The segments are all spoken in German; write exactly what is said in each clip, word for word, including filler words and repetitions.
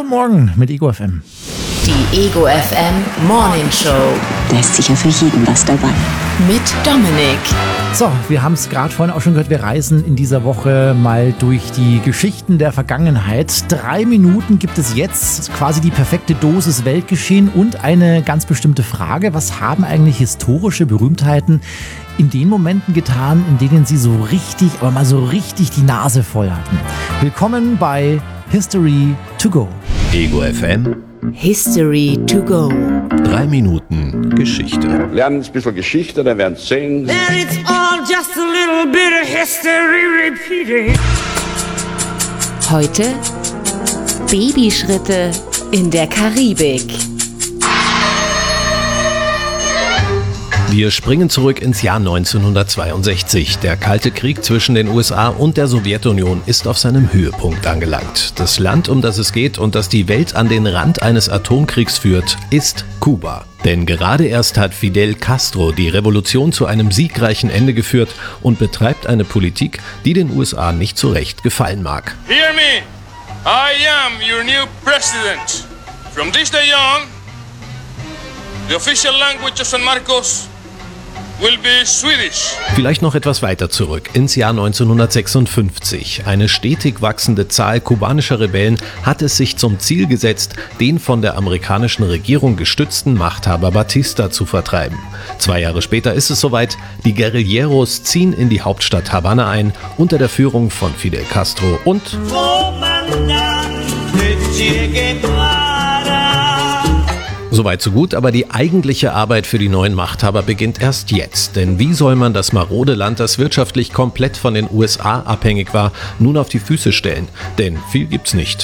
Morgen mit Ego F M. Die Ego F M Morning Show. Da ist sicher für jeden was dabei. Mit Dominik. So, wir haben es gerade vorhin auch schon gehört, wir reisen in dieser Woche mal durch die Geschichten der Vergangenheit. Drei Minuten gibt es jetzt, quasi die perfekte Dosis Weltgeschehen und eine ganz bestimmte Frage. Was haben eigentlich historische Berühmtheiten in den Momenten getan, in denen sie so richtig, aber mal so richtig die Nase voll hatten? Willkommen bei History to go. Ego F M. History to go. Drei Minuten Geschichte. Lernen ein bisschen Geschichte, dann werden Sie sehen. That it's all just a little bit of history repeating. Heute Babyschritte in der Karibik. Wir springen zurück ins Jahr neunzehnhundertzweiundsechzig. Der Kalte Krieg zwischen den U S A und der Sowjetunion ist auf seinem Höhepunkt angelangt. Das Land, um das es geht und das die Welt an den Rand eines Atomkriegs führt, ist Kuba. Denn gerade erst hat Fidel Castro die Revolution zu einem siegreichen Ende geführt und betreibt eine Politik, die den U S A nicht so recht gefallen mag. Hear me, I am your new president. From this day on, the official language of San Marcos will be Swedish. Vielleicht noch etwas weiter zurück, ins Jahr neunzehnhundertsechsundfünfzig. Eine stetig wachsende Zahl kubanischer Rebellen hat es sich zum Ziel gesetzt, den von der amerikanischen Regierung gestützten Machthaber Batista zu vertreiben. Zwei Jahre später ist es soweit, die Guerilleros ziehen in die Hauptstadt Havanna ein, unter der Führung von Fidel Castro und Soweit so gut, aber die eigentliche Arbeit für die neuen Machthaber beginnt erst jetzt. Denn wie soll man das marode Land, das wirtschaftlich komplett von den U S A abhängig war, nun auf die Füße stellen? Denn viel gibt's nicht.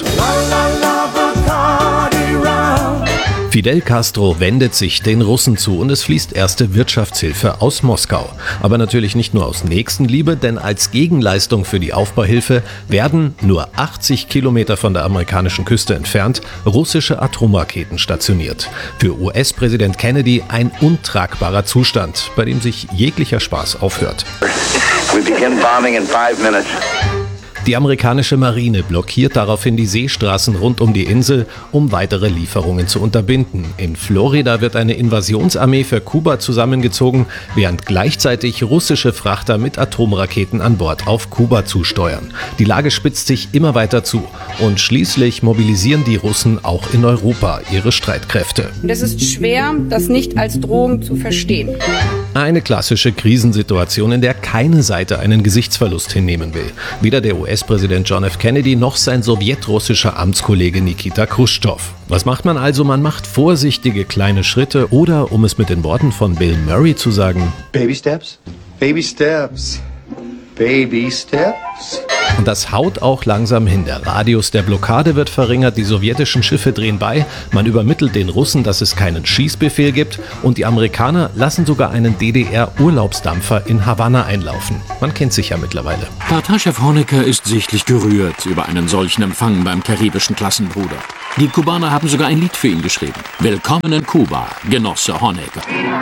Fidel Castro wendet sich den Russen zu und es fließt erste Wirtschaftshilfe aus Moskau. Aber natürlich nicht nur aus Nächstenliebe, denn als Gegenleistung für die Aufbauhilfe werden nur achtzig Kilometer von der amerikanischen Küste entfernt russische Atomraketen stationiert. Für U S-Präsident Kennedy ein untragbarer Zustand, bei dem sich jeglicher Spaß aufhört. We begin bombing in five minutes. Die amerikanische Marine blockiert daraufhin die Seestraßen rund um die Insel, um weitere Lieferungen zu unterbinden. In Florida wird eine Invasionsarmee für Kuba zusammengezogen, während gleichzeitig russische Frachter mit Atomraketen an Bord auf Kuba zusteuern. Die Lage spitzt sich immer weiter zu und schließlich mobilisieren die Russen auch in Europa ihre Streitkräfte. Und es ist schwer, das nicht als Drohung zu verstehen. Eine klassische Krisensituation, in der keine Seite einen Gesichtsverlust hinnehmen will. Weder der U S-Präsident John F. Kennedy noch sein sowjetrussischer Amtskollege Nikita Chruschtschow. Was macht man also? Man macht vorsichtige kleine Schritte oder, um es mit den Worten von Bill Murray zu sagen, Baby steps, baby steps, baby steps. Und das haut auch langsam hin. Der Radius der Blockade wird verringert, die sowjetischen Schiffe drehen bei, man übermittelt den Russen, dass es keinen Schießbefehl gibt und die Amerikaner lassen sogar einen D D R-Urlaubsdampfer in Havanna einlaufen. Man kennt sich ja mittlerweile. Parteichef Honecker ist sichtlich gerührt über einen solchen Empfang beim karibischen Klassenbruder. Die Kubaner haben sogar ein Lied für ihn geschrieben. Willkommen in Kuba, Genosse Honecker.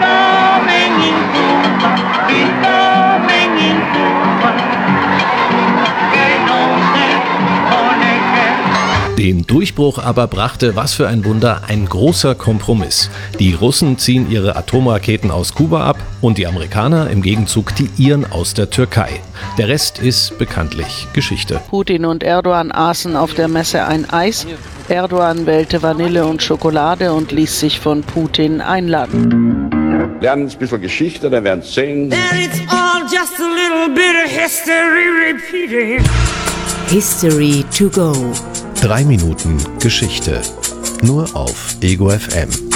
Den Durchbruch aber brachte, was für ein Wunder, ein großer Kompromiss. Die Russen ziehen ihre Atomraketen aus Kuba ab und die Amerikaner im Gegenzug die ihren aus der Türkei. Der Rest ist bekanntlich Geschichte. Putin und Erdogan aßen auf der Messe ein Eis. Erdogan wählte Vanille und Schokolade und ließ sich von Putin einladen. Lernen ein bisschen Geschichte, dann werden Sie sehen. That it's all just a little bit of history repeating. History to go. Drei Minuten Geschichte. Nur auf Ego F M.